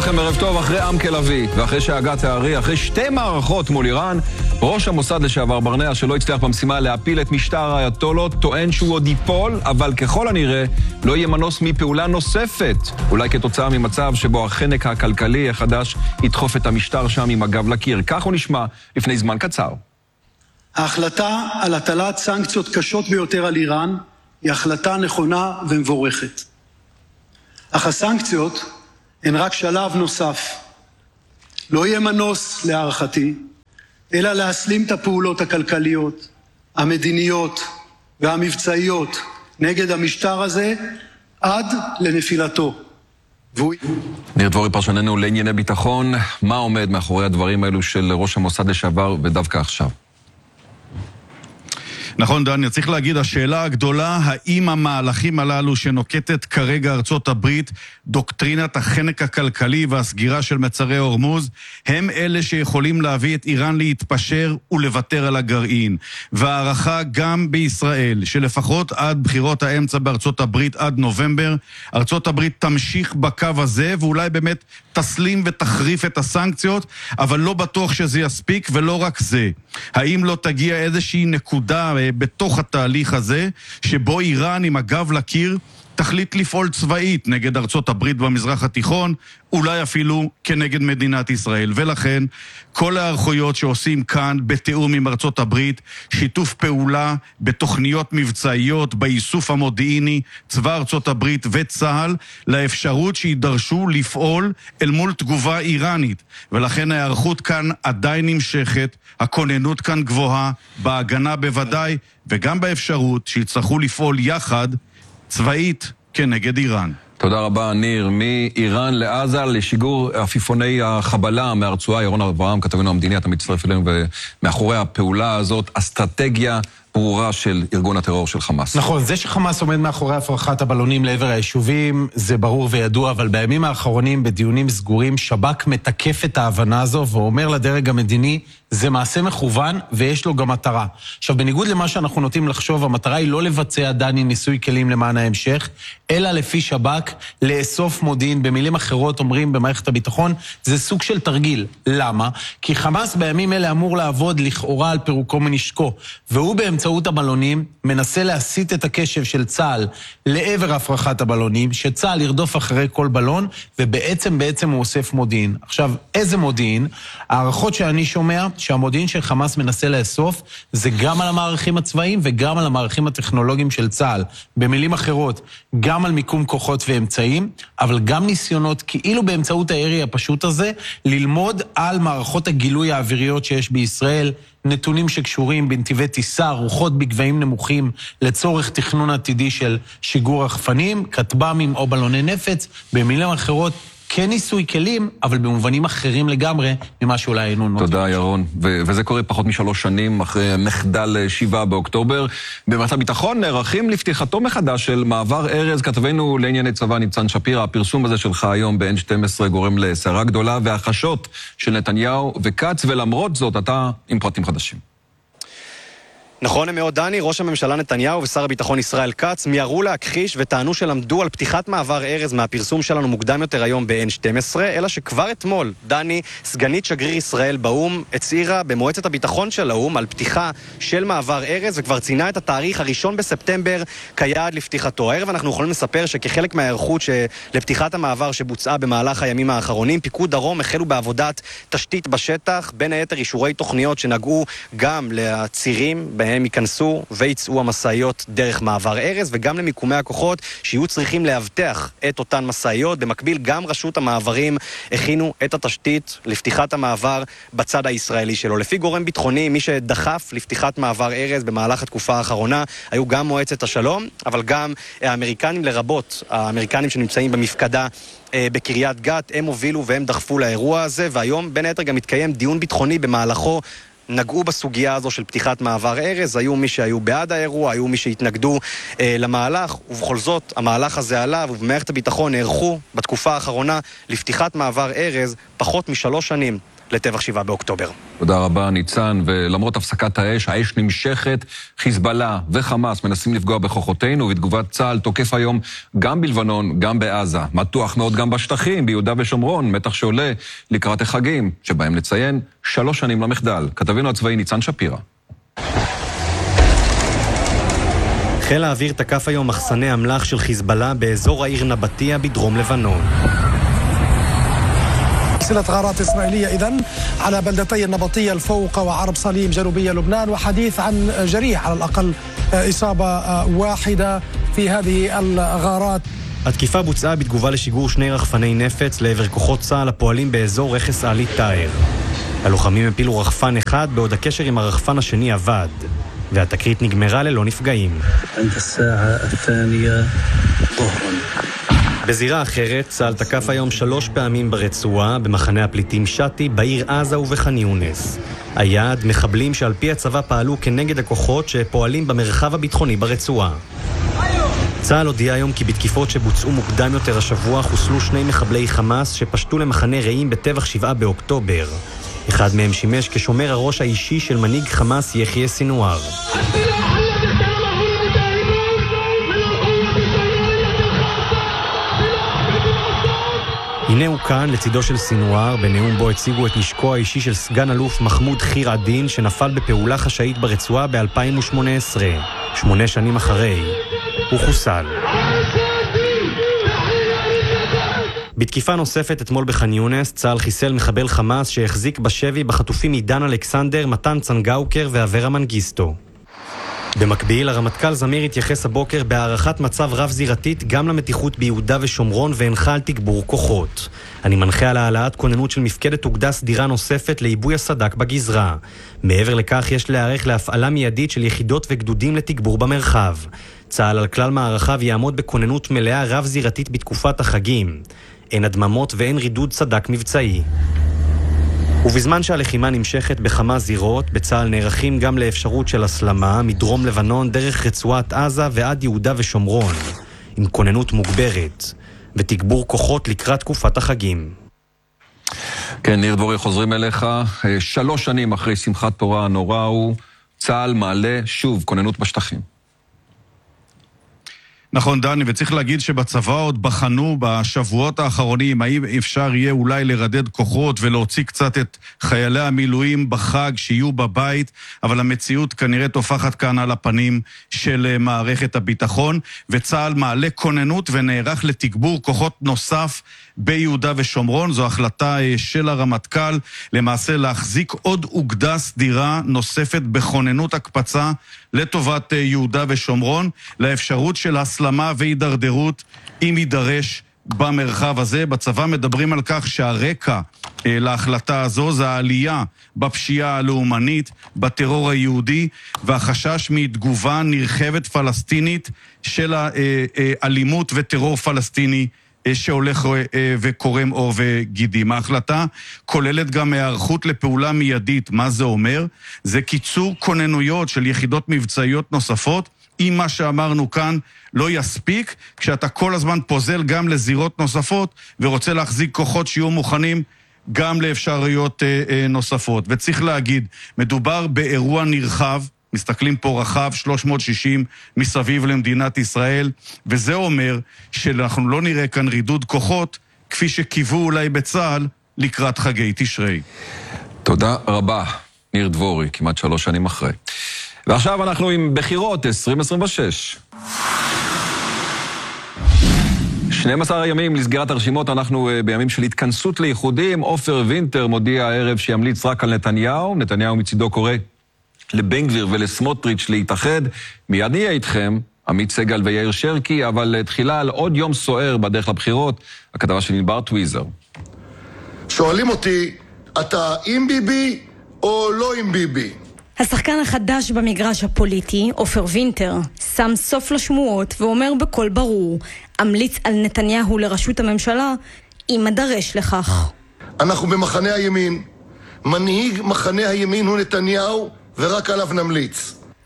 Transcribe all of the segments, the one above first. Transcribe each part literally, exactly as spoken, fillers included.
לכם ערב טוב. אחרי עם כלבי ואחרי שהגת הערי, אחרי שתי מערכות מול איראן, ראש המוסד לשעבר ברנע, שלא הצליח במשימה להפיל את משטר האייתולות, טוען שהוא עוד ייפול, אבל ככל הנראה לא יהיה מנוס מפעולה נוספת, אולי כתוצאה ממצב שבו החנק הכלכלי החדש ידחוף את המשטר שם עם הגב לקיר. כך הוא נשמע לפני זמן קצר. ההחלטה על הטלת סנקציות קשות ביותר על איראן היא החלטה נכונה ומבורכת. אך הסנקציות הן רק שלב נוסף. לא יהיה מנוס, להערכתי, אלא להסלים את הפעולות הכלכליות, המדיניות והמבצעיות נגד המשטר הזה עד לנפילתו. והוא... ניר דבורי, פרשננו לענייני ביטחון, מה עומד מאחורי הדברים האלו של ראש המוסד לשעבר ודווקא עכשיו? נכון, דני, צריך להגיד, השאלה הגדולה, האם המהלכים הללו שנוקטת כרגע ארצות הברית, דוקטרינת החנק הכלכלי והסגירה של מצרי הורמוז, הם אלה שיכולים להביא את איראן להתפשר ולוותר על הגרעין. והערכה גם בישראל, שלפחות עד בחירות האמצע בארצות הברית, עד נובמבר, ארצות הברית תמשיך בקו הזה, ואולי באמת תסלים ותחריף את הסנקציות, אבל לא בטוח שזה יספיק, ולא רק זה. האם לא תגיע איזושהי נקודה בתוך התהליך הזה, שבו איראן עם הגב לקיר תחליט לפעול צבאית נגד ארצות הברית במזרח התיכון, אולי אפילו כנגד מדינת ישראל. ולכן כל הערכויות שעושים כאן בתיאום עם ארצות הברית, שיתוף פעולה בתוכניות מבצעיות, באיסוף המודיעיני, צבא ארצות הברית וצה"ל, לאפשרות שידרשו לפעול אל מול תגובה איראנית. ולכן ההערכות כאן עדיין נמשכת, הכוננות כאן גבוהה, בהגנה בוודאי, וגם באפשרות שיצטרכו לפעול יחד צבאית כנגד איראן. תודה רבה, ניר. מאיראן לעזה לשיגור עפיפוני החבלה מהרצועה. ירון אברהם, כתבנו המדיני, אתה מצטרף אלינו, ומאחורי הפעולה הזאת אסטרטגיה ברורה של ארגון הטרור של חמאס. נכון, זה שחמאס עומד מאחורי הפרחת הבלונים לעבר היישובים זה ברור וידוע, אבל בימים האחרונים בדיונים סגורים שב"כ מתקף את ההבנה הזו ואומר לדרג המדיני, זה מעשה מכוון ויש לו גם מטרה. עכשיו, בניגוד למה שאנחנו נוטים לחשוב, המטרה היא לא לבצע דני ניסוי כלים למען ההמשך, אלא לפי שב"כ לאסוף מודיעין. במילים אחרות אומרים במערכת הביטחון, זה סוג של תרגיל. למה? כי חמאס בימים אלה אמור לעבוד לכאורה על פירוקו מנשקו, והוא באמצעות הבלונים מנסה להסיט את הקשב של צה"ל לעבר הפרחת הבלונים, שצה"ל ירדוף אחרי כל בלון, ובעצם בעצם הוא אוסף מודיעין. עכשיו, איזה מודיעין? הערכות שאני שומע שהמודיעין של חמאס מנסה לאסוף זה גם על המערכים הצבאיים וגם על המערכים הטכנולוגיים של צה"ל. במילים אחרות, גם על מיקום כוחות ואמצעים, אבל גם ניסיונות כאילו באמצעות הירי הפשוט הזה, ללמוד על מערכות הגילוי האוויריות שיש בישראל, נתונים שקשורים בנתיבי טיסה, רוחות בגבהים נמוכים לצורך תכנון עתידי של שיגור רחפנים, כטב"מים או בלוני נפץ. במילים אחרות, כן ניסוי כלים, אבל במובנים אחרים לגמרי ממה שאולי היינו נותנים. תודה, ירון. ו- וזה קורה פחות משלוש שנים אחרי מחדל שבעה באוקטובר. במערכת הביטחון נערכים לפתיחתו מחדש של מעבר ארז. כתבנו לענייני צבא ניצן שפירא, הפרסום הזה שלך היום ב-אן שתים עשרה גורם לסערה גדולה, והחשות של נתניהו וקץ, ולמרות זאת אתה עם פרטים חדשים. נכון מאוד, דני. ראש הממשלה נתניהו ושר הביטחון ישראל כץ מיהרו להכחיש וטענו שלמדו על פתיחת מעבר ארז מהפרסום שלנו מוקדם יותר היום ב-אן שתים עשרה, אלא שכבר אתמול, דני, סגנית שגריר ישראל באום, הצהירה במועצת הביטחון של האום על פתיחה של מעבר ארז, וכבר ציינה את התאריך הראשון בספטמבר כיעד לפתיחתו. הערב אנחנו יכולים לספר שכחלק מההיערכות לפתיחת המעבר שבוצעה במהלך הימים האחרונים, פיקוד דרום החלו בעבודת תשתית בשטח, בין היתר אישורי תוכניות שנגעו גם לצירים הם ייכנסו ויצאו המסעיות דרך מעבר ארז, וגם למיקומי הכוחות שיהיו צריכים להבטח את אותן מסעיות. במקביל גם רשות המעברים הכינו את התשתית לפתיחת המעבר בצד הישראלי שלו. לפי גורם ביטחוני, מי שדחף לפתיחת מעבר ארז במהלך התקופה האחרונה היו גם מועצת השלום, אבל גם האמריקנים, לרבות האמריקנים שנמצאים במפקדה בקריית גת, הם הובילו והם דחפו לאירוע הזה, והיום בין היתר גם מתקיים דיון ביטחוני במהלכו נגעו בסוגיה הזו של פתיחת מעבר ארז. היו מי שהיו בעד האירוע, היו מי שהתנגדו אה, למהלך, ובכל זאת המהלך הזה עלה, ובמערכת הביטחון נערכו בתקופה האחרונה לפתיחת מעבר ארז פחות משלוש שנים לטבח שבעה באוקטובר. תודה רבה ניצן, ולמרות הפסקת האש, האש נמשכת, חיזבאללה וחמאס מנסים לפגוע בכוחותינו, ובתגובת צה"ל תוקף היום גם בלבנון, גם בעזה. מתוח מאוד גם בשטחים, ביהודה ושומרון, מתח שעולה לקראת החגים, שבהם נציין שלוש שנים למחדל. כתבינו הצבאי ניצן שפירא. חיל האוויר תקף היום מחסני אמל"ח של חיזבאללה באזור העיר נבטיה בדרום לבנון. سلسلة غارات إسرائيلية إذن على بلدتي النبطية الفوق وعرب صليم جنوبية لبنان وحديث عن جريح على الأقل إصابة واحدة في هذه الغارات. התקיפה בוצעה בתגובה לשיגור שני רחפני נפץ לעבר כוחות צה"ל הפועלים באזור רכס עלי טאהר. הלוחמים הפילו רחפן אחד בעוד הקשר עם הרחפן השני עבד, והתקרית נגמרה ללא נפגעים. בזירה אחרת, צה"ל תקף היום שלוש פעמים ברצועה, במחנה הפליטים שתי, בעיר עזה ובח'אן יונס. היעד, מחבלים שעל פי הצבא פעלו כנגד הכוחות שפועלים במרחב הביטחוני ברצועה. צה"ל הודיע היום כי בתקיפות שבוצעו מוקדם יותר השבוע חוסלו שני מחבלי חמאס שפשטו למחנה רעים בטבח שבעה באוקטובר. אחד מהם שימש כשומר הראש האישי של מנהיג חמאס יחיא סינואר. הנה הוא כאן לצידו של סינואר, בנאום בו הציגו את נשקו האישי של סגן אלוף מחמוד חיר עדין, שנפל בפעולה חשאית ברצועה ב-אלפיים ושמונה עשרה, שמונה שנים אחרי. הוא חוסל. בתקיפה נוספת אתמול בח'אן יונס, צה"ל חיסל מחבל חמאס שהחזיק בשבי בחטופים עידן אלכסנדר, מתן צנגאוקר ואברה מנגיסטו. במקביל, הרמטכ"ל זמיר התייחס הבוקר בהערכת מצב רב-זירתית גם למתיחות ביהודה ושומרון והנחה על תגבור כוחות. אני מנחה על העלאת כוננות של מפקדת אוגדה סדירה נוספת לעיבוי הסדק בגזרה. מעבר לכך יש להיערך להפעלה מיידית של יחידות וגדודים לתגבור במרחב. צה"ל על כלל מערכיו יעמוד בכוננות מלאה רב-זירתית בתקופת החגים. אין הדממות ואין רידוד סדק מבצעי. ובזמן שהלחימה נמשכת בכמה זירות, בצה"ל נערכים גם לאפשרות של הסלמה מדרום לבנון דרך רצועת עזה ועד יהודה ושומרון, עם כוננות מוגברת ותגבור כוחות לקראת תקופת החגים. כן, ניר דבורי, חוזרים אליך. שלוש שנים אחרי שמחת תורה הנורא הוא, צה"ל מעלה שוב כוננות בשטחים. נכון דני, וצריך להגיד שבצבא עוד בחנו בשבועות האחרונים האם אפשר יהיה אולי לרדד כוחות ולהוציא קצת את חיילי המילואים בחג שיהיו בבית, אבל המציאות כנראה תופחת כאן על הפנים של מערכת הביטחון, וצה"ל מעלה כוננות ונערך לתגבור כוחות נוסף ביהודה ושומרון. זו החלטה של הרמטכ"ל למעשה להחזיק עוד אוגדה סדירה נוספת בכוננות הקפצה לטובת יהודה ושומרון, לאפשרות של הסלמה והידרדרות אם יידרש במרחב הזה. בצבא מדברים על כך שהרקע להחלטה הזו זה העלייה בפשיעה הלאומנית, בטרור היהודי, והחשש מתגובה נרחבת פלסטינית של האלימות וטרור פלסטיני שהולך וקורם עור וגידים. ההחלטה כוללת גם הערכות לפעולה מיידית. מה זה אומר? זה קיצור כוננויות של יחידות מבצעיות נוספות. אם מה שאמרנו כאן לא יספיק, כשאתה כל הזמן פוזל גם לזירות נוספות ורוצה להחזיק כוחות שיהיו מוכנים גם לאפשרויות נוספות. וצריך להגיד, מדובר באירוע נרחב, מסתכלים פה רחב, שלוש מאות ושישים מסביב למדינת ישראל, וזה אומר שאנחנו לא נראה כאן רידוד כוחות, כפי שקיוו אולי בצה"ל לקראת חגי תשרי. תודה רבה, ניר דבורי, כמעט שלוש שנים אחרי. ועכשיו אנחנו עם בחירות עשרים עשרים ושש. שנים עשר ימים לסגירת הרשימות, אנחנו בימים של התכנסות לאיחודים. עופר וינטר מודיע הערב שימליץ רק על נתניהו. נתניהו מצידו קורא לבן גביר ולסמוטריץ' להתאחד. מיד נהיה איתכם, עמית סגל ויאיר שרקי, אבל תחילה על עוד יום סוער בדרך לבחירות, הכתבה של ענבר טוויזר. שואלים אותי, אתה עם ביבי או לא עם ביבי? השחקן החדש במגרש הפוליטי, עופר וינטר, שם סוף לשמועות ואומר בקול ברור, המליץ על נתניהו לראשות הממשלה, אם אדרש לכך. אנחנו במחנה הימין. מנהיג מחנה הימין הוא נתניהו, ורק עליו נמליץ.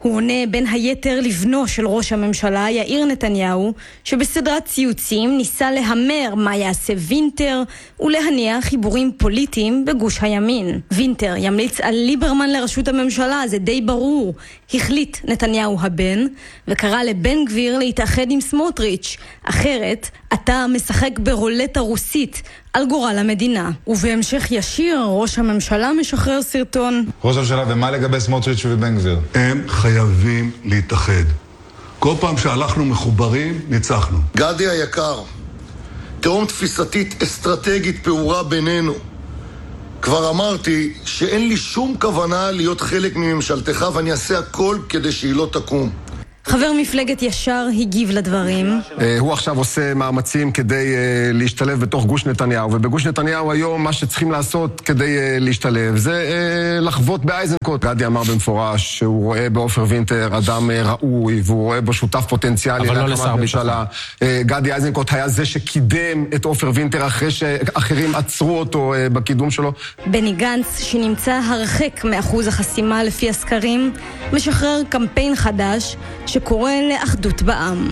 הוא עונה בין היתר לבנו של ראש הממשלה יאיר נתניהו, שבסדרת ציוצים ניסה להמר מה יעשה וינטר ולהניע חיבורים פוליטיים בגוש הימין. וינטר ימליץ על ליברמן לראשות הממשלה, זה די ברור. החליט נתניהו הבן וקרא לבן גביר להתאחד עם סמוטריץ', אחרת אתה משחק ברולטה רוסית על גורל המדינה. ובהמשך ישיר ראש הממשלה משחרר סרטון. ראש הממשלה, ומה לגבי סמוטריץ' ובן גביר? הם חייבים להתאחד. כל פעם שהלכנו מחוברים, ניצחנו. גדי היקר, תהום תפיסתית אסטרטגית פעורה בינינו. כבר אמרתי שאין לי שום כוונה להיות חלק מממשלתך, ואני אעשה הכל כדי שהיא לא תקום. חבר מפלגת ישר הגיב לדברים. הוא עכשיו עושה מאמצים כדי להשתלב בתוך גוש נתניהו, ובגוש נתניהו היום מה שצריכים לעשות כדי להשתלב זה לחוות באייזנקוט. גדי אמר במפורש שהוא רואה באופר וינטר אדם ראוי, והוא רואה בו שותף פוטנציאלי להקמת ממשלה. גדי איזנקוט היה זה שקידם את אופר וינטר אחרי שאחרים עצרו אותו בקידום שלו. בני גנץ, שנמצא הרחק מאחוז החסימה לפי הסקרים, משחרר קמפיין חדש שקורא לאחדות בעם.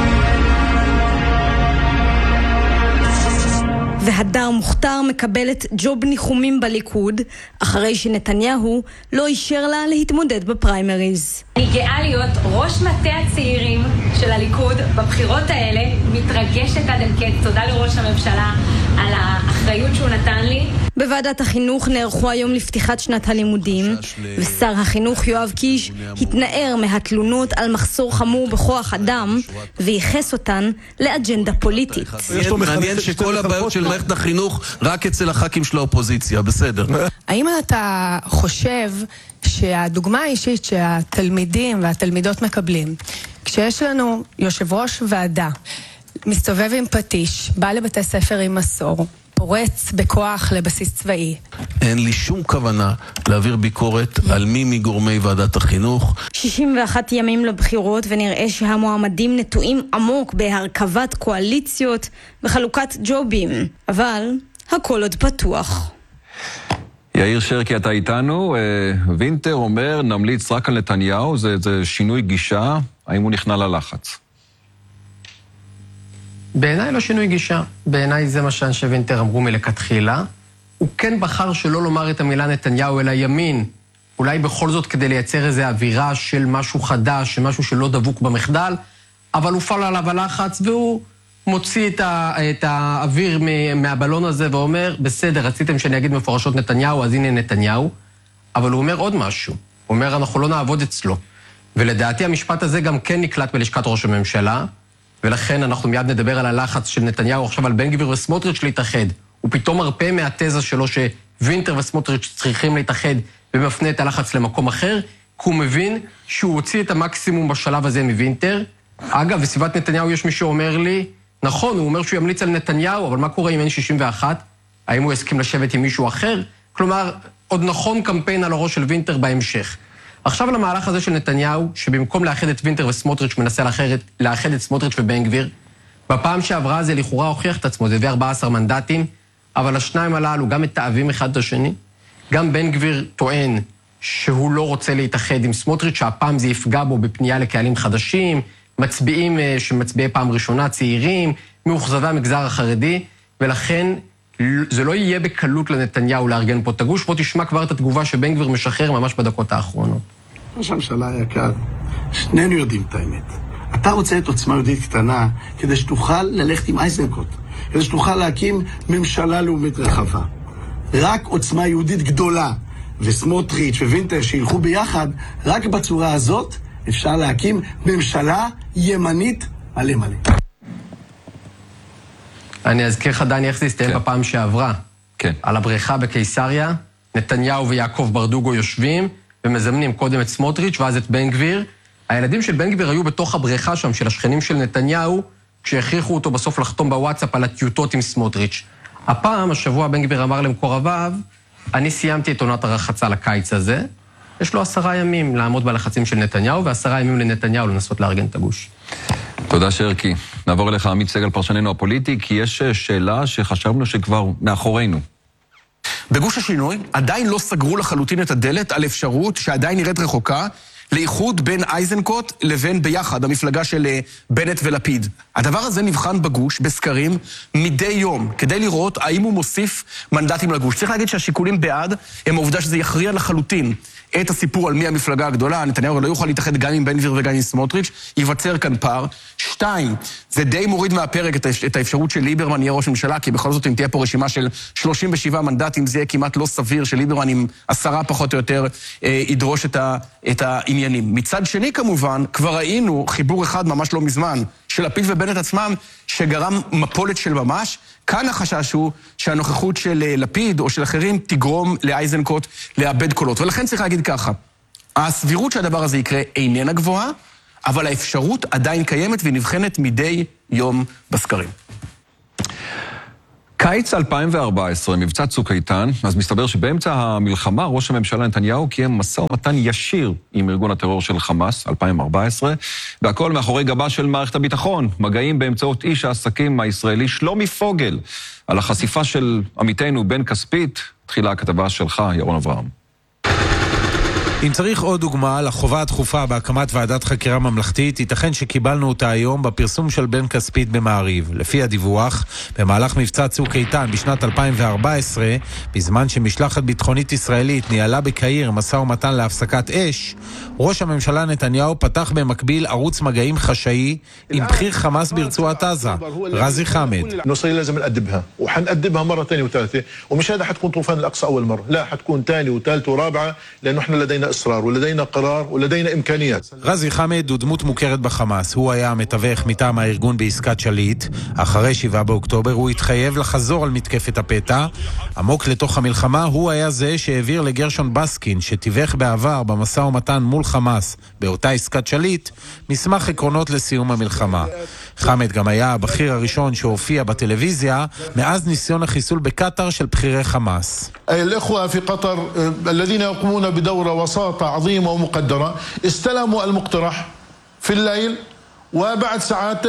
והדר מוכתר מקבלת ג'וב ניחומים בליכוד, אחרי שנתניהו לא אישר לה להתמודד בפריימריז. אני גאה להיות ראש מטה הצעירים של הליכוד בבחירות האלה, מתרגשת עד אין קץ. תודה לראש הממשלה על האחריות שהוא נתן לי. בוועדת החינוך נערכו היום לפתיחת שנת הלימודים, ושר החינוך יואב קיש התנער מהתלונות על מחסור חמור בכוח אדם, וייחס אותן לאג'נדה פוליטית. מעניין שכל הבעיות של מערכת החינוך רק אצל הח"כים של האופוזיציה, בסדר. האם אתה חושב שהדוגמה האישית שהתלמידים והתלמידות מקבלים, כשיש לנו יושב ראש ועדה, מסתובב עם פטיש, בא לבתי ספר עם מסור, פורץ בכוח לבסיס צבאי. אין לי שום כוונה להעביר ביקורת על מי מגורמי ועדת החינוך. שישים ואחת ימים לבחירות, ונראה שהמועמדים נטועים עמוק בהרכבת קואליציות וחלוקת ג'ובים. אבל הכל עוד פתוח. יאיר שרקי, אתה איתנו. וינטר אומר, נמליץ רק על נתניהו. זה, זה שינוי גישה. האם הוא נכנע ללחץ? בעיניי לא שינוי גישה. בעיניי זה מה שאנשי וינטר אמרו מלכתחילה. הוא כן בחר שלא לומר את המילה נתניהו אלא ימין. אולי בכל זאת כדי לייצר איזו אווירה של משהו חדש, של משהו שלא דבוק במחדל, אבל הופעל עליו הלחץ והוא מוציא את, ה, את האוויר מהבלון הזה ואומר, בסדר, רציתם שאני אגיד מפורשות נתניהו, אז הנה נתניהו. אבל הוא אומר עוד משהו. הוא אומר, אנחנו לא נעבוד אצלו. ולדעתי המשפט הזה גם כן נקלט בלשכת ראש הממשלה, ולכן אנחנו מיד נדבר על הלחץ של נתניהו עכשיו על בן גביר וסמוטריץ' להתאחד. הוא פתאום מרפא מהתזה שלו שווינטר וסמוטריץ' צריכים להתאחד ומפנה את הלחץ למקום אחר, כי הוא מבין שהוא הוציא את המקסימום בשלב הזה מווינטר. אגב, בסביבת נתניהו יש מי שאומר לי, נכון, הוא אומר שהוא ימליץ על נתניהו, אבל מה קורה אם אין שישים ואחת? האם הוא יסכים לשבת עם מישהו אחר? כלומר, עוד נכון קמפיין על הראש של וינטר בהמשך. עכשיו על המהלך הזה של נתניהו, שבמקום לאחד את וינטר וסמוטריץ' מנסה לאחד את סמוטריץ' ובן גביר, בפעם שעברה זה לכאורה הוכיח את עצמו, זה הביא ארבעה עשר מנדטים, אבל השניים הללו גם מתאהבים אחד את השני. גם בן גביר טוען שהוא לא רוצה להתאחד עם סמוטריץ', שהפעם זה יפגע בו בפנייה לקהלים חדשים, מצביעים שמצביעי פעם ראשונה, צעירים, מאוכזבי המגזר החרדי, ולכן זה לא יהיה בקלות לנתניהו לארגן פה את הגוש. בוא תשמע כבר את התגובה שבן גביר משחרר ממש בדקות האחרונות. ראש הממשלה היקר, שנינו יודעים את האמת. אתה רוצה את עוצמה יהודית קטנה כדי שתוכל ללכת עם איזנקוט, כדי שתוכל להקים ממשלה לאומית רחבה. רק עוצמה יהודית גדולה וסמוטריץ' ווינטר שילכו ביחד, רק בצורה הזאת אפשר להקים ממשלה ימנית מלא מלא. אני אזכיר לך, דני, איך זה הסתיים כן. בפעם שעברה. כן. על הבריכה בקיסריה, נתניהו ויעקב ברדוגו יושבים, ומזמנים קודם את סמוטריץ' ואז את בן גביר. הילדים של בן גביר היו בתוך הבריכה שם, של השכנים של נתניהו, כשהכריחו אותו בסוף לחתום בוואטסאפ על הטיוטות עם סמוטריץ'. הפעם, השבוע בן גביר אמר למקורביו, אני סיימתי את עונת הרחצה לקיץ הזה, יש לו עשרה ימים לעמוד בלחצים של נתניהו, ועשרה ימים לנתניהו לנסות לארגן את הגוש. תודה שרקי. נעבור אליך עמית סגל, פרשננו הפוליטי, כי יש שאלה שחשבנו שכבר מאחורינו. בגוש השינוי עדיין לא סגרו לחלוטין את הדלת על אפשרות שעדיין נראית רחוקה לאיחוד בין איזנקוט לבין ביחד, המפלגה של בנט ולפיד. הדבר הזה נבחן בגוש, בסקרים, מדי יום, כדי לראות האם הוא מוסיף מנדטים לגוש. צריך להגיד שהשיקולים בעד הם העובדה שזה יכריע לחלוטין את הסיפור על מי המפלגה הגדולה. נתניהו לא יוכל להתאחד גם עם בן גביר וגם עם סמוטריץ', ייווצר כאן פער. שתיים, זה די מוריד מהפרק את האפשרות של ליברמן יהיה ראש ממשלה, כי בכל זאת אם תהיה פה רשימה של שלושים ושבעה מנדטים, זה יהיה כמעט לא סביר שליברמן עם עשרה פחות או יותר אה, ידרוש את, ה, את העניינים. מצד שני כמובן, כבר ראינו חיבור אחד ממש לא מזמן, של לפיד ובנט עצמם, שגרם מפולת של ממש. כאן החשש הוא שהנוכחות של לפיד או של אחרים תגרום לאייזנקוט לאבד קולות. ולכן צריך להגיד ככה, הסבירות שהדבר הזה יקרה איננה גבוהה, אבל האפשרות עדיין קיימת ונבחנת מדי יום בסקרים. קיץ אלפיים וארבע עשרה, מבצע צוק איתן, אז מסתבר שבאמצע המלחמה ראש הממשלה נתניהו קיים משא ומתן ישיר עם ארגון הטרור של חמאס, אלפיים וארבע עשרה, והכל מאחורי גבה של מערכת הביטחון, מגעים באמצעות איש העסקים הישראלי שלומי פוגל, על החשיפה של עמיתנו בן כספית. תחילה הכתבה שלך, ירון אברהם. אם צריך עוד דוגמה לחובה הדחופה בהקמת ועדת חקירה ממלכתית, ייתכן שקיבלנו אותה היום בפרסום של בן כספית במעריב. לפי הדיווח, במהלך מבצע צוק איתן בשנת אלפיים וארבע עשרה, בזמן שמשלחת ביטחונית ישראלית ניהלה בקהיר משא ומתן להפסקת אש, ראש הממשלה נתניהו פתח במקביל ערוץ מגעים חשאי עם בכיר חמאס ברצועת עזה, רזי חמד. نصير لازم نقدمها وحنقدمها مرة ثانية وثالثة ومش هذا حتكون طوفان الأقصى أول مرة لا حتكون ثانية وثالثة ورابعة لأنه إحنا لدينا إصرار ولدينا قرار ولدينا إمكانيات. רזי חמד הוא דמות מוכרת בחמאס. הוא היה המתווך מטעם הארגון בעסקת שליט. אחרי שבעה באוקטובר הוא התחייב לחזור על מתקפת הפתע. עמוק לתוך המלחמה הוא היה זה שהעביר לגרשון בסקין, שתיווך בעבר במשא ומתן מול חמאס באותה עסקת שליט, מסמך עקרונות לסיום המלחמה. חמד גם היה הבכיר הראשון שהופיע בטלוויזיה מאז ניסיון החיסול בקטר של בכירי חמאס. الإخوة في قطر الذين يقومون بدور وساطة عظيمة ومقدرة استلموا المقترح في الليل وبعد ساعات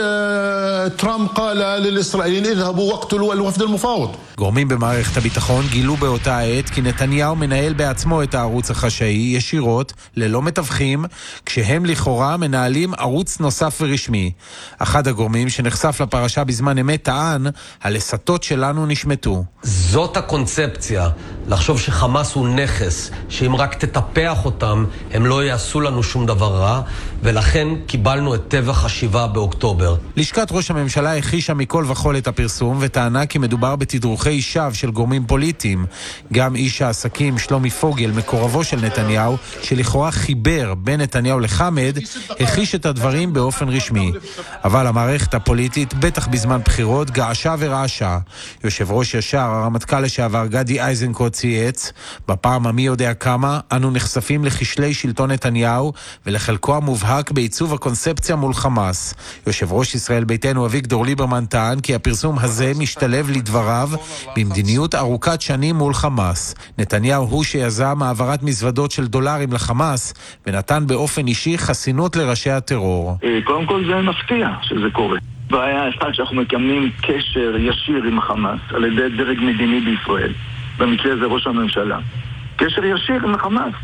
ترامب قال للإسرائيليين اذهبوا واقتلوا الوفد المفاوض. גורמים במערכת הביטחון גילו באותה עת כי נתניהו מנהל בעצמו את הערוץ החשאי ישירות, ללא מתווכים, כשהם לכאורה מנהלים ערוץ נוסף ורשמי. אחד הגורמים שנחשף לפרשה בזמן אמת טען, הלסתות שלנו נשמטו. זאת הקונספציה, לחשוב שחמאס הוא נכס, שאם רק תטפח אותם, הם לא יעשו לנו שום דבר רע, ולכן קיבלנו את טבח השבעה באוקטובר. לשכת ראש הממשלה הכחישה מכל וכל את הפרסום, וטענה כי מדובר בתדרוכי שווא של גורמים פוליטיים. גם איש העסקים שלומי פוגל, מקורבו של נתניהו, שלכאורה חיבר בין נתניהו לחמד, הכחיש את הדברים באופן רשמי. אבל המערכת הפוליטית, בטח בזמן בחירות, געשה ורעשה. יושב ראש ישר, הרמטכ"ל לשעבר גדי איזנקוט צייץ, בפעם המי יודע כמה, אנו נחשפים לכשלי שלטון נתניהו, ולחלקו המובהק בעיצוב הקונספציה מול חמאס. יושב ראש ישראל ביתנו אביגדור ליברמן טען כי הפרסום הזה משתלב לדבריו במדיניות ארוכת שנים מול חמאס. נתניהו הוא שיזם העברת מזוודות של דולרים לחמאס, ונתן באופן אישי חסינות לראשי הטרור. קודם כל זה מפתיע שזה קורה. והיה אחד שאנחנו מקיימים קשר ישיר עם החמאס על ידי דרג מדיני בישראל. במקרה זה ראש הממשלה. קשר ישיר עם החמאס.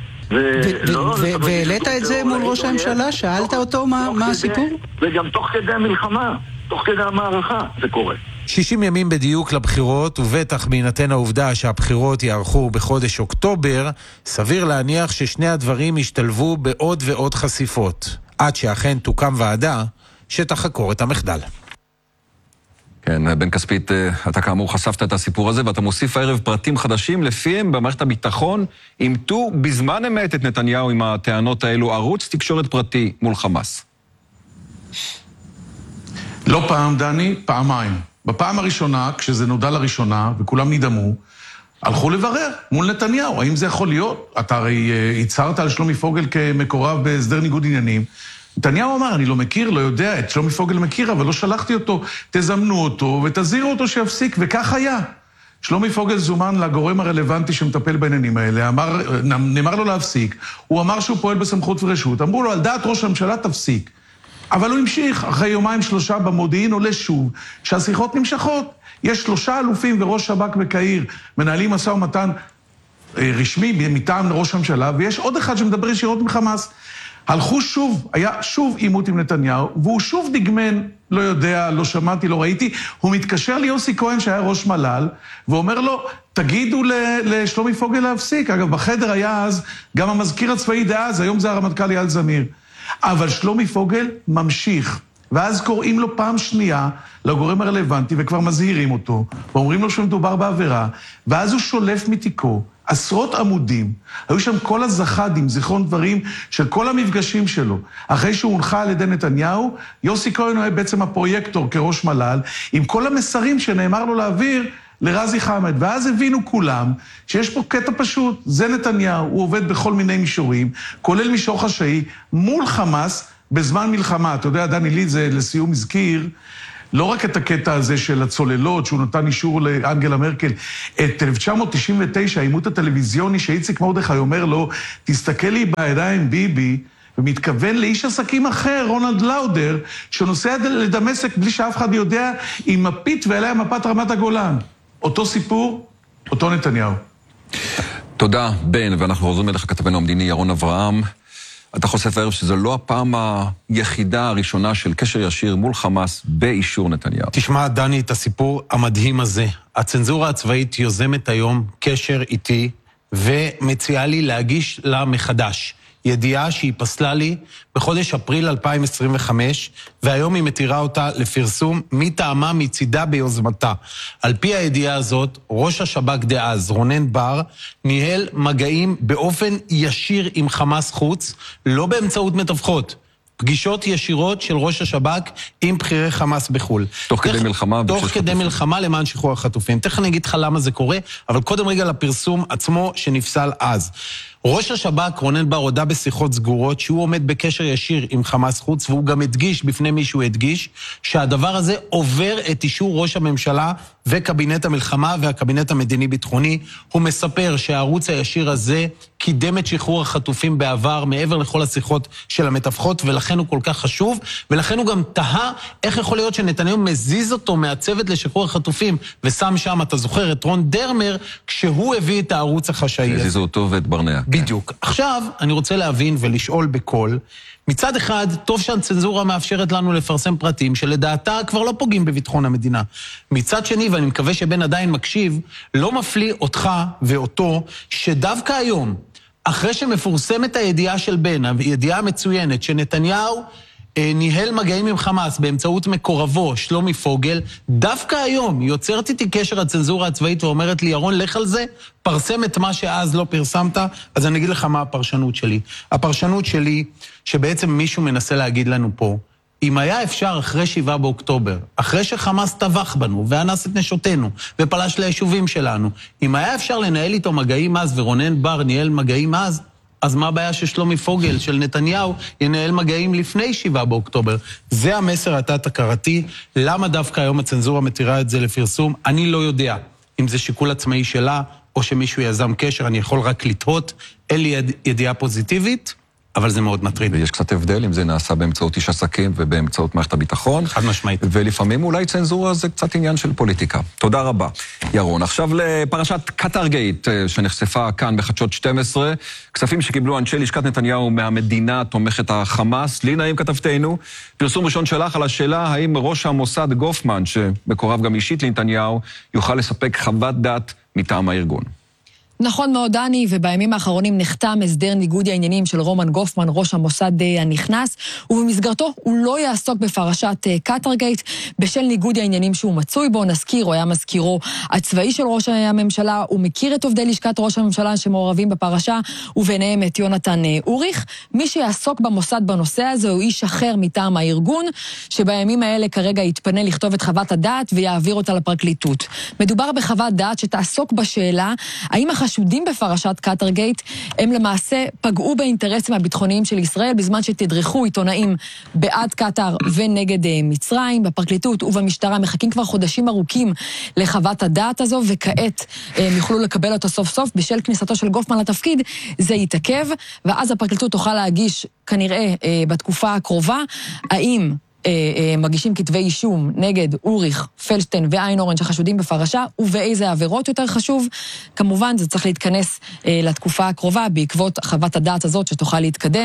והעלית את זה מול ראש הממשלה? שאלת אותו מה הסיפור? וגם תוך כדי המלחמה, תוך כדי המערכה, זה קורה. שישים ימים בדיוק לבחירות, ובטח בהינתן העובדה שהבחירות יערכו בחודש אוקטובר, סביר להניח ששני הדברים ישתלבו בעוד ועוד חשיפות, עד שאכן תוקם ועדה שתחקור את המחדל. כן, בן כספית, אתה כאמור חשפת את הסיפור הזה, ואתה מוסיף הערב פרטים חדשים, לפיהם במערכת הביטחון אימתו בזמן אמת את נתניהו עם הטענות האלו, ערוץ תקשורת פרטי מול חמאס. לא פעם, דני, פעמיים. בפעם הראשונה, כשזה נודע לראשונה, וכולם נדמו, הלכו לברר מול נתניהו. האם זה יכול להיות? אתה הרי הצהרת על שלומי פוגל כמקורב בהסדר ניגוד עניינים. נתניהו אמר, אני לא מכיר, לא יודע, את שלומי פוגל מכיר, אבל לא שלחתי אותו, תזמנו אותו ותזהירו אותו שיפסיק, וכך היה. שלומי פוגל זומן לגורם הרלוונטי שמטפל בעניינים האלה, אמר, נאמר לו להפסיק, הוא אמר שהוא פועל בסמכות ורשות, אמרו לו, על דעת ראש הממשלה תפסיק. אבל הוא המשיך, אחרי יומיים שלושה במודיעין עולה שוב, שהשיחות נמשכות. יש שלושה אלופים וראש שב"כ בקהיר, מנהלים משא ומתן רשמי מטעם ראש הממשלה, ויש עוד אחד שמדבר ישירות מחמאס. הלכו שוב, היה שוב עימות עם נתניהו, והוא שוב דגמן, לא יודע, לא שמעתי, לא ראיתי, הוא מתקשר ליוסי כהן שהיה ראש מל"ל, ואומר לו, תגידו לשלומי פוגל להפסיק. אגב, בחדר היה אז גם המזכיר הצבאי דאז, היום זה הרמטכ"ל אייל זמיר. אבל שלומי פוגל ממשיך, ואז קוראים לו פעם שנייה לגורם הרלוונטי, וכבר מזהירים אותו, ואומרים לו שמדובר בעבירה, ואז הוא שולף מתיקו, עשרות עמודים, היו שם כל הזחדים, זיכרון דברים של כל המפגשים שלו. אחרי שהוא הונחה על ידי נתניהו, יוסי כהן הוא בעצם הפרויקטור כראש מל"ל, עם כל המסרים שנאמר לו להעביר לרזי חמד. ואז הבינו כולם שיש פה קטע פשוט, זה נתניהו, הוא עובד בכל מיני מישורים, כולל מישור חשאי, מול חמאס בזמן מלחמה. אתה יודע, דני לי זה לסיום הזכיר, לא רק את הקטע הזה של הצוללות, שהוא נתן אישור לאנגלה מרקל, את אלף תשע מאות תשעים ותשע, העימות הטלוויזיוני שאיציק מרדכי אומר לו, תסתכל לי בעיניים ביבי, ומתכוון לאיש עסקים אחר, רונלד לאודר, שנוסע לדמשק בלי שאף אחד יודע, עם מפית ואליה מפת רמת הגולן. אותו סיפור, אותו נתניהו. תודה, בן, ואנחנו חוזרים אליך כתבנו המדיני ירון אברהם. אתה חושף הערב שזו לא הפעם היחידה הראשונה של קשר ישיר מול חמאס באישור נתניהו. תשמע, דני, את הסיפור המדהים הזה. הצנזורה הצבאית יוזמת היום קשר איתי, ומציעה לי להגיש לה מחדש. ידיעה שהיא פסלה לי בחודש אפריל אלפיים עשרים וחמש, והיום היא מתירה אותה לפרסום מטעמה מצידה ביוזמתה. על פי הידיעה הזאת, ראש השב"כ דאז, רונן בר, ניהל מגעים באופן ישיר עם חמאס חוץ, לא באמצעות מתווכות. פגישות ישירות של ראש השב"כ עם בחירי חמאס בחול. תוך כדי מלחמה. תוך כדי מלחמה למען שחרור החטופים. תכף אני אגיד לך למה זה קורה, אבל קודם רגע לפרסום עצמו שנפסל אז. ראש השב"כ רונן בר הודה בשיחות סגורות שהוא עומד בקשר ישיר עם חמאס חוץ, והוא גם הדגיש בפני מי שהוא הדגיש, שהדבר הזה עובר את אישור ראש הממשלה וקבינט המלחמה והקבינט המדיני-ביטחוני. הוא מספר שהערוץ הישיר הזה קידם את שחרור החטופים בעבר, מעבר לכל השיחות של המתווכות, ולכן הוא כל כך חשוב, ולכן הוא גם תהה איך יכול להיות שנתניהו מזיז אותו מהצוות לשחרור החטופים, ושם שם, אתה זוכר, את רון דרמר, כשהוא הביא את הערוץ החשאי. הזיזו אותו ואת ברנע. בדיוק. עכשיו, אני רוצה להבין ולשאול בקול, מצד אחד, טוב שהצנזורה מאפשרת לנו לפרסם פרטים שלדעתה כבר לא פוגעים בביטחון המדינה. מצד שני, ואני מקווה שבן עדיין מקשיב, לא מפליא אותך ואותו, שדווקא היום, אחרי שמפורסמת הידיעה של בן, הידיעה המצוינת, שנתניהו ניהל מגעים עם חמאס באמצעות מקורבו, שלומי פוגל, דווקא היום יוצרת איתי קשר הצנזורה הצבאית ואומרת לי, ירון, לך על זה, פרסם את מה שאז לא פרסמת, אז אני אגיד לך מה הפרשנות שלי. הפרשנות שלי, שבעצם מישהו מנסה להגיד לנו פה, אם היה אפשר אחרי שבעה באוקטובר, אחרי שחמאס טבח בנו ואנס את נשותינו ופלש ליישובים שלנו, אם היה אפשר לנהל איתו מגעים אז ורונן בר ניהל מגעים אז, אז מה הבעיה ששלומי פוגל של נתניהו ינהל מגעים לפני שבעה באוקטובר? זה המסר התת-הכרתי. למה דווקא היום הצנזורה מתירה את זה לפרסום? אני לא יודע אם זה שיקול עצמאי שלה או שמישהו יזם קשר, אני יכול רק לתהות. אין לי ידיעה פוזיטיבית, אבל זה מאוד מטריד. ויש קצת הבדל אם זה נעשה באמצעות איש עסקים ובאמצעות מערכת הביטחון. חד משמעית. ולפעמים אולי צנזורה זה קצת עניין של פוליטיקה. תודה רבה, ירון. עכשיו לפרשת קטרגייט שנחשפה כאן בחדשות שתים עשרה. כספים שקיבלו אנשי לשכת נתניהו מהמדינה תומכת החמאס. לי נעים כתבתנו. פרסום ראשון שלך על השאלה האם ראש המוסד גופמן, שמקורב גם אישית לנתניהו, יוכל לספק חוות דעת מטעם הארגון. נכון מאוד, דני, ובימים האחרונים נחתם הסדר ניגוד העניינים של רומן גופמן, ראש המוסד הנכנס, ובמסגרתו הוא לא יעסוק בפרשת קטרגייט, בשל ניגוד העניינים שהוא מצוי בו. נזכיר, הוא היה מזכירו הצבאי של ראש הממשלה, הוא מכיר את עובדי לשכת ראש הממשלה שמעורבים בפרשה, וביניהם את יונתן אוריך. מי שיעסוק במוסד בנושא הזה הוא איש אחר מטעם הארגון, שבימים האלה כרגע יתפנה לכתוב את חוות הדעת ויעביר אותה לפרקליטות. מדובר בחוות דעת שתעסוק בשאלה, האם החשודים בפרשת קטרגייט הם למעשה פגעו באינטרסים הביטחוניים של ישראל בזמן שתדרכו עיתונאים בעד קטר ונגד מצרים. בפרקליטות ובמשטרה מחכים כבר חודשים ארוכים לחוות הדעת הזו, וכעת הם יוכלו לקבל אותו סוף סוף. בשל כניסתו של גופמן לתפקיד זה יתעכב, ואז הפרקליטות תוכל להגיש כנראה בתקופה הקרובה האם מגישים כתבי אישום נגד אוריך, פלשטיין ואיין אורן שחשודים בפרשה, ובאיזה עבירות יותר חשוב. כמובן זה צריך להתכנס לתקופה הקרובה בעקבות חוות הדעת הזאת שתוכל להתקדם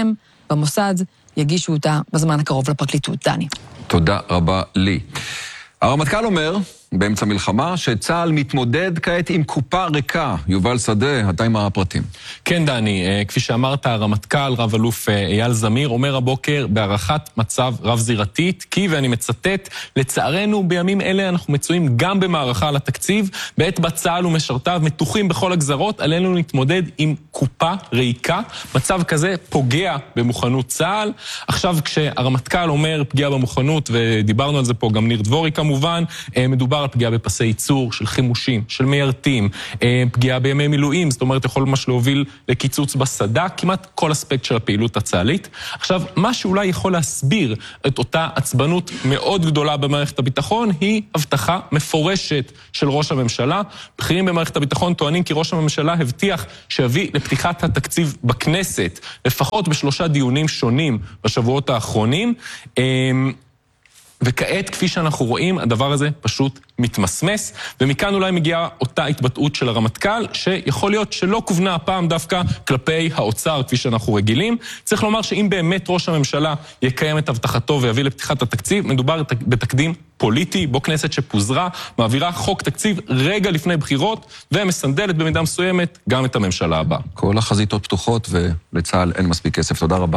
במוסד יגישו אותה בזמן הקרוב לפרקליטות. דני. תודה רבה לי. הרמטכ"ל אומר, באמצע מלחמה, שצה"ל מתמודד כעת עם קופה ריקה. יובל שדה, אתה עם הפרטים. כן, דני, כפי שאמרת, הרמטכ"ל, רב אלוף אייל זמיר, אומר הבוקר בהערכת מצב רב זירתית, כי, ואני מצטט, לצערנו בימים אלה אנחנו מצויים גם במערכה על התקציב, בעת בה צה"ל ומשרתיו מתוחים בכל הגזרות, עלינו להתמודד עם קופה ריקה. מצב כזה פוגע במוכנות צה"ל. עכשיו כשהרמטכ"ל אומר פגיעה במוכנות, ודיברנו על זה פה גם ניר דבורי כמובן, מדובר על פגיעה בפסי ייצור, של חימושים, של מיירטים, פגיעה בימי מילואים, זאת אומרת יכול ממש להוביל לקיצוץ בסדה, כמעט כל אספקט של הפעילות הצה"לית. עכשיו, מה שאולי יכול להסביר את אותה עצבנות מאוד גדולה במערכת הביטחון, היא הבטחה מפורשת של ראש הממשלה. בכירים במערכת הביטחון טוענים כי ראש הממשלה הבטיח שיביא לפתיחת התקציב בכנסת, לפחות בשלושה דיונים שונים בשבועות האחרונים, וכעת, כפי שאנחנו רואים, הדבר הזה פשוט מתמסמס, ומכאן אולי מגיעה אותה התבטאות של הרמטכ"ל, שיכול להיות שלא כוונה הפעם דווקא כלפי האוצר, כפי שאנחנו רגילים. צריך לומר שאם באמת ראש הממשלה יקיים את הבטחתו ויביא לפתיחת התקציב, מדובר בתקדים פוליטי, בו כנסת שפוזרה, מעבירה חוק תקציב רגע לפני בחירות, ומסנדלת במידה מסוימת גם את הממשלה הבאה. כל החזיתות פתוחות, ולצה"ל אין מספיק כסף. תודה רבה.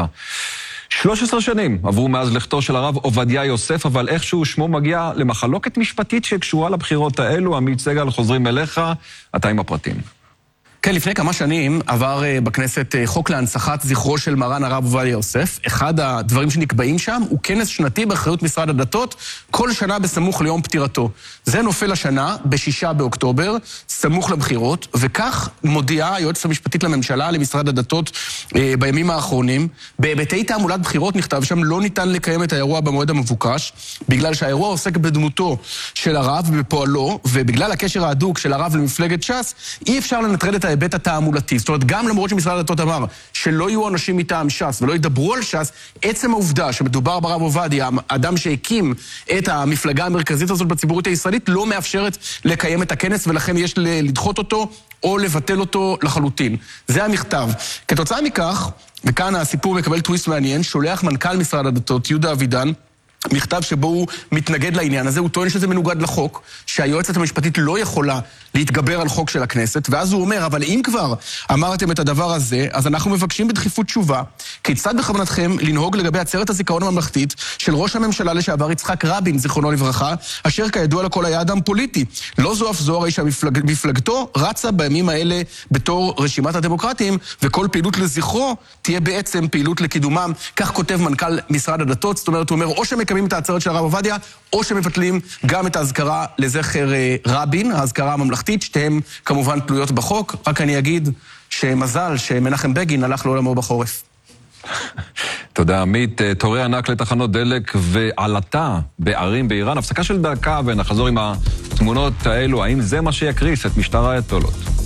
שלוש עשרה שנים עברו מאז לכתו של הרב עובדיה יוסף, אבל איכשהו שמו מגיע למחלוקת משפטית שקשורה לבחירות האלו. עמית סגל, חוזרים אליך, אתה עם הפרטים. כן, לפני כמה שנים עבר בכנסת חוק להנצחת זכרו של מרן הרב עובדיה יוסף. אחד הדברים שנקבעים שם הוא כנס שנתי באחריות משרד הדתות, כל שנה בסמוך ליום פטירתו. זה נופל השנה, בשישה באוקטובר, סמוך לבחירות, וכך מודיעה היועצת המשפטית לממשלה למשרד הדתות אה, בימים האחרונים. בהיבטי תעמולת בחירות נכתב שם, לא ניתן לקיים את האירוע במועד המבוקש, בגלל שהאירוע עוסק בדמותו של הרב ובפועלו, ובגלל הקשר ההדוק של הרב למפלגת ש"ס, אי אפשר לנטרל את ההיבט התעמולתי. זאת אומרת, גם למרות שמשרד הדתות אמר שלא יהיו אנשים מטעם ש"ס ולא ידברו על ש"ס, עצם העובדה שמדובר ברב עובדיה, אדם שהקים את המפלגה המרכזית הזאת בציבורית הישראלית, לא מאפשרת לקיים את הכנס, ולכן יש לדחות אותו או לבטל אותו לחלוטין. זה המכתב. כתוצאה מכך, וכאן הסיפור מקבל טוויסט מעניין, שולח מנכ"ל משרד הדתות, יהודה אבידן, מכתב שבו הוא מתנגד לעניין הזה, הוא טוען שזה מנוגד לחוק, שהיועצת המשפטית לא יכולה להתגבר על חוק של הכנסת, ואז הוא אומר, אבל אם כבר אמרתם את הדבר הזה, אז אנחנו מבקשים בדחיפות תשובה, כיצד בכוונתכם לנהוג לגבי עצרת הזיכרון הממלכתית של ראש הממשלה לשעבר יצחק רבין, זיכרונו לברכה, אשר כידוע לכל היה אדם פוליטי. לא זו אף זו, הרי שהמפלגתו רצה בימים האלה בתור רשימת הדמוקרטים, וכל פעילות לזכרו תהיה בעצם פעילות לקידומם. כך כותב מנכ"ל משרד הדתות. זאת אומרת, הוא אומר, או שמקיימים את העצרת של הרב עובדיה, או שמבטלים גם את ההזכרה לזכר רבין, ההזכרה הממלכתית, שתיהן כמובן תלויות בחוק. רק אני אגיד שמזל שמנחם בגין הלך לעולמו בחורף. תודה עמית. תורי ענק לתחנות דלק ועלתה בערים באיראן. הפסקה של דקה ונחזור עם התמונות האלו. האם זה מה שיקריס את משטר האייתולות?